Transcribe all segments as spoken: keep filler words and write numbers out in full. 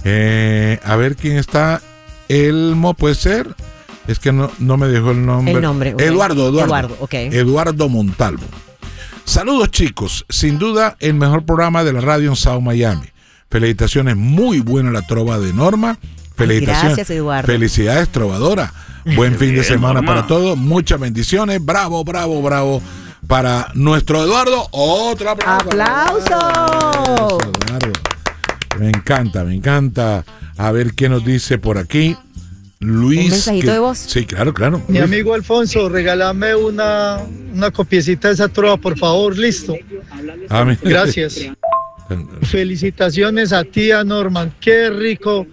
Eh, a ver quién está. Elmo, puede ser. Es que no, no me dejó el nombre. El nombre. Okay. Eduardo, Eduardo. Eduardo, okay. Eduardo Montalvo. Saludos, chicos. Sin duda, el mejor programa de la radio en South Miami. Felicitaciones, muy buena la trova de Norma. Felicitaciones. Gracias, Eduardo. Felicidades, trovadora. Buen fin de semana Norma. para todos. Muchas bendiciones. Bravo, bravo, bravo. Para nuestro Eduardo, otro aplauso. ¡Aplauso! Eduardo. Me encanta, me encanta. A ver qué nos dice por aquí. Luis. ¿Un mensajito que, de voz? Sí, claro, claro. Mi Luis. amigo Alfonso, regálame una, una copiecita de esa trova, por favor, listo. Ah, mi- Gracias. Felicitaciones a ti, a Norman. Qué rico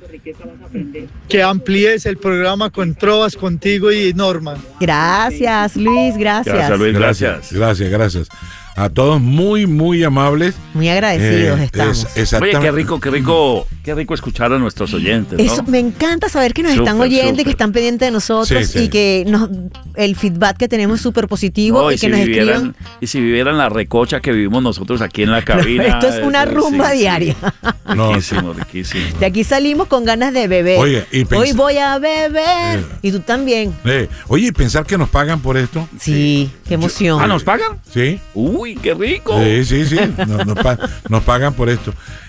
que amplíes el programa con trovas contigo y Norman. Gracias, Luis, gracias. Gracias, Luis, Gracias, gracias. gracias, gracias. A todos muy, muy amables. Muy agradecidos Eh, estamos. es- exactamente. Oye, qué rico, qué rico, qué rico escuchar a nuestros oyentes, ¿no? Eso, me encanta saber que nos Súper, están oyendo y súper. que están pendientes de nosotros Sí, sí. y que nos, el feedback que tenemos es súper positivo No, y y, que si nos vivieran, escriban. y si vivieran la recocha que vivimos nosotros aquí en la cabina. Esto es una eh, rumba sí, sí. diaria. No, Riquísimo, riquísimo. De aquí salimos con ganas de beber. Oye, y pens- Hoy voy a beber. Eh. Y tú también. Eh, oye, ¿y pensar que nos pagan por esto? Sí, qué emoción. Ah, ¿nos pagan? Sí. Uy, qué rico. Sí, sí, sí. Nos, nos pa- nos pagan por esto.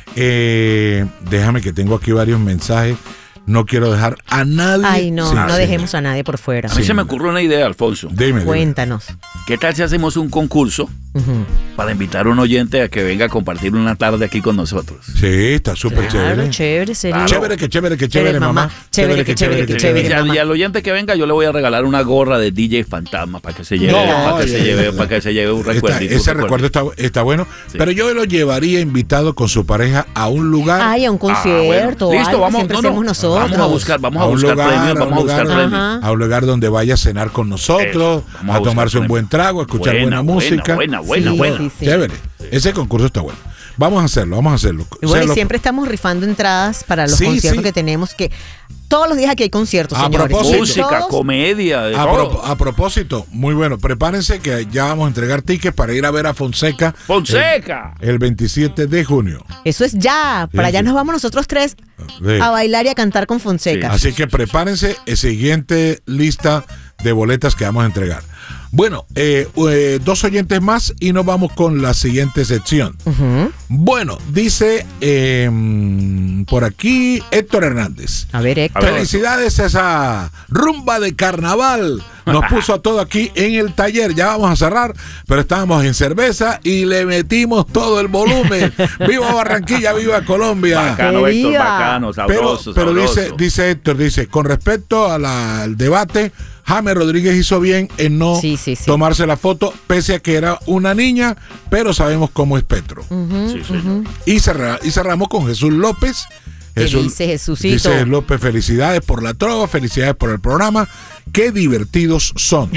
Eh, déjame que tengo aquí varios mensajes. No quiero dejar a nadie. Ay, no, sin- no sin- dejemos a nadie por fuera. A mí Sí. se me ocurrió una idea, Alfonso. Dime, dime. Cuéntanos. ¿Qué tal si hacemos un concurso Ujú. para invitar a un oyente a que venga a compartir una tarde aquí con nosotros? Sí, está súper Claro, chévere. chévere, sería. Claro. Chévere, que chévere, que chévere, Chévere, mamá. mamá. Chévere, que chévere, que Y, chévere. al, mamá. y al oyente que venga yo le voy a regalar una gorra de D J Fantasma para que se lleve, No, para que oye, se lleve, para que se lleve un Está- recuerdito. ese un recuerdo está, está bueno. Sí. Pero yo lo llevaría invitado con su pareja a un lugar. Ay, a un Ah, bueno. concierto. Listo, algo que vamos, siempre no, no, hacemos nosotros. vamos a buscar, vamos a, A un buscar lugar, premios, a un vamos a buscar lugar. premios. Ajá. A un lugar donde vaya a cenar con nosotros, Eso, vamos a, a buscar tomarse un premios. buen trago, a escuchar Buena, buena, buena, música. buena, buena, Sí, buena. sí, sí. Chévere. Ese concurso está bueno. Vamos a hacerlo, vamos a hacerlo. Y bueno, Se y lo- siempre estamos rifando entradas para los Sí, conciertos sí. que tenemos, que todos los días aquí hay conciertos, A señores. propósito. Música, Todos- comedia, de A, todo. pro- a propósito, muy bueno, prepárense que ya vamos a entregar tickets para ir a ver a Fonseca Fonseca. el, el veintisiete de junio. Eso es ya. Para Sí, allá sí. nos vamos nosotros tres Sí. a bailar y a cantar con Fonseca. Así que prepárense, el siguiente lista de boletas que vamos a entregar. Bueno, eh, eh, dos oyentes más y nos vamos con la siguiente sección. Ujú. Bueno, dice eh, por aquí Héctor Hernández. A ver, Héctor. A ver, Felicidades a esa rumba de carnaval. Nos puso a todo aquí en el taller. Ya vamos a cerrar, pero estábamos en cerveza y le metimos todo el volumen. ¡Viva Barranquilla, viva Colombia! Bacano, ¡Que Héctor, viva! bacano, Pero, sabroso, pero sabroso. dice, dice Héctor, dice, con respecto a la- al debate, James Rodríguez hizo bien en no Sí, sí, sí. tomarse la foto, pese a que era una niña, pero sabemos cómo es Petro. Ujú, Sí, señor. ujú. Y, cerra- y cerramos con Jesús López. ¿Qué dice Jesucito? Dice López, felicidades por la trova, felicidades por el programa. Qué divertidos son.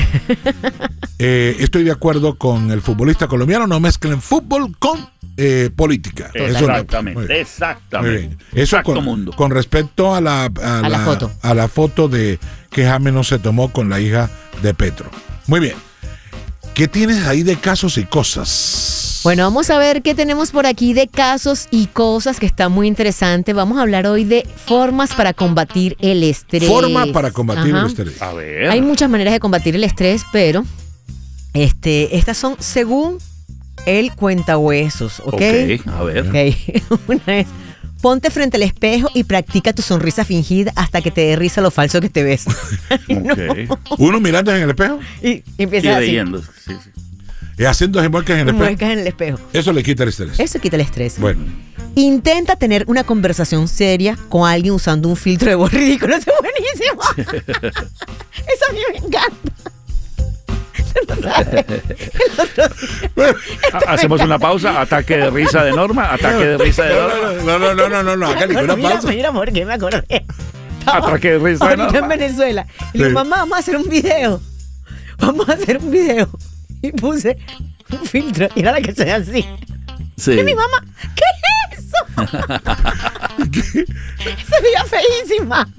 Eh, estoy de acuerdo con el futbolista colombiano, no mezclen fútbol con eh, política. Eso es lo- Exactamente, muy bien. exactamente. Muy bien. Eso Exacto con, mundo. con respecto a la, a, A la foto. a la foto de que James no se tomó con la hija de Petro. Muy bien. ¿Qué tienes ahí de casos y cosas? Bueno, vamos a ver qué tenemos por aquí de casos y cosas que está muy interesante. Vamos a hablar hoy de formas para combatir el estrés. Forma para combatir Ajá. el estrés. A ver. Hay muchas maneras de combatir el estrés, pero este, estas son según el cuentahuesos, ¿ok? Ok, a ver. Ok. Una es, ponte frente al espejo y practica tu sonrisa fingida hasta que te dé risa lo falso que te ves. Ok. Uno mirando en el espejo Y, y Y empiezas así, leyendo. Sí, sí. y haciendo muecas en el espejo. muecas en el espejo. Eso le quita el estrés. Eso quita el estrés. Bueno. Intenta tener una conversación seria con alguien usando un filtro de voz ridículo. Eso es buenísimo. Eso a mí me encanta. Usted no sabe. El otro día- Ha- Hacemos una pausa. Ataque de risa de Norma. Ataque de risa de Norma. No, no, no, no, no, no, haga ninguna mira, pausa. mira, ¿por qué me acordé? Estaba Ataque de risa de ahorita Norma. en Venezuela. Y le digo, Sí. mamá, vamos a hacer un video. Vamos a hacer un video. Y puse un filtro. Y era la que se ve así. Sí. Y mi mamá, ¿qué es eso? Se veía feísima.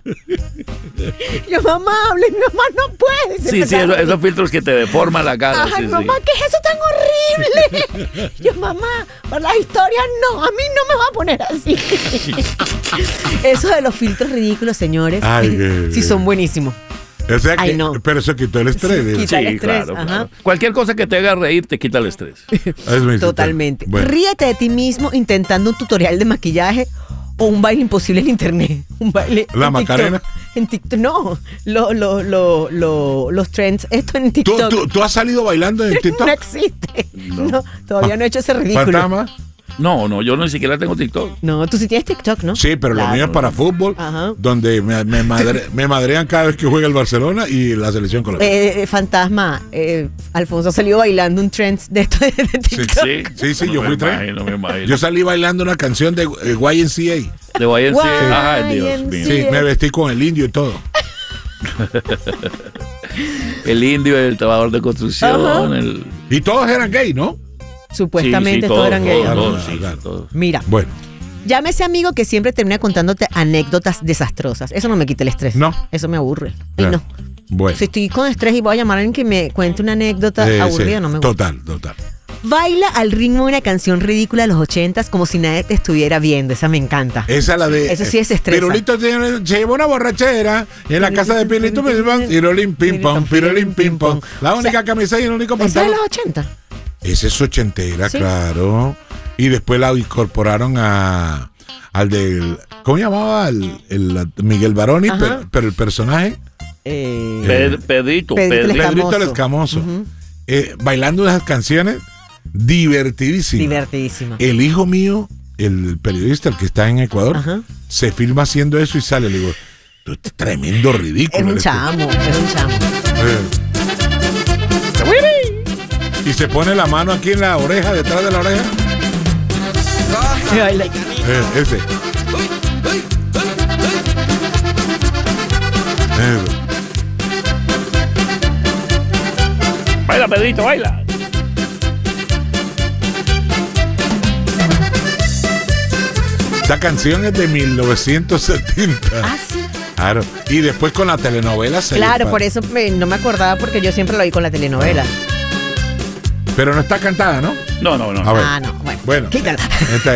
Yo, mamá, habla, y mi mamá no puede. Se Sí, sí, empezaba a esos, reír. esos filtros que te deforman la cara. Ay, sí, sí. mamá, ¿qué es eso tan horrible? Yo, mamá, para las historias no, a mí no me va a poner así. Eso de los filtros ridículos, señores, Ay, qué- sí son buenísimos. O sea que, Ay, no. pero eso quitó el estrés. Sí, ¿eh? quita el Sí, estrés, claro, ajá. claro. Cualquier cosa que te haga reír te quita el estrés. Es mi Totalmente. Bueno. Ríete de ti mismo intentando un tutorial de maquillaje o un baile imposible en internet. Un baile. ¿La en Macarena? TikTok. En TikTok. No, lo, lo, lo, lo- los trends. Esto en ¿Tú, TikTok. tú, tú has salido bailando en TikTok? No existe. No. todavía no he hecho ese ridículo. ¿Fantasma? No, no, yo ni siquiera tengo TikTok. No, tú sí tienes TikTok, ¿no? Sí, pero lo Claro. mío es para fútbol, Ajá. donde me, me, madre- me madrean cada vez que juega el Barcelona y la selección colombiana. Eh, eh, fantasma, eh, Alfonso ha salido bailando un trend de esto de, de TikTok. Sí, Sí, sí, no yo me fui tres. imagino, me imagino. Yo salí bailando una canción de eh, Y M C A. De Y M C A. Y Ay, Dios M C A. mío. Sí, me vestí con el indio y todo. El indio, el trabajador de construcción, Ajá. el... Y todos eran gay, ¿no? Supuestamente Sí, sí, todos eran gays. todos, Claro, todos, sí, claro. todos. Mira, Bueno, llame ese amigo que siempre termina contándote anécdotas desastrosas. Eso no me quita el estrés. No. Eso me aburre. Y claro. no. Bueno. Si estoy con estrés y voy a llamar a alguien que me cuente una anécdota Eh, aburrida, sí, no me gusta. Total, total. Baila al ritmo de una canción ridícula de los ochentas como si nadie te estuviera viendo. Esa me encanta. Esa es la de. Eso sí es estresa. Pirulito tiene- se llevó una borrachera en la casa de Pirulito, pirolín pim pom, pirolín pim pom. La única camisa y el único ¿Esa es de pantalón. los ochenta? Ese es ochentera, Sí. claro. Y después la incorporaron a al del. ¿Cómo llamaba? Al, el, Miguel Baroni, Ajá. pero, pero el personaje. Eh, Ped- Pedrito, Pedrito Pedrito. el Pedrito el Escamoso. Escamoso. Ujú. Eh, bailando esas canciones divertidísimas. Divertidísima. El hijo mío, el periodista, el que está en Ecuador, Ajá. se filma haciendo eso y sale. Le digo, tú estás tremendo ridículo. Es un eres tú". chamo, es un chamo. Eh. Y se pone la mano aquí en la oreja, detrás de la oreja. Y baila. Eh, ese. Eh, Baila, Pedrito, baila. Esta canción es de mil novecientos setenta. Ah, sí. Claro. Y después con la telenovela se Claro, dispara. por eso me- no me acordaba porque yo siempre lo oí con la telenovela. Pero no está cantada, ¿no? No, no, no. A ver. Ah, no. Bueno, Bueno. quítala. Esta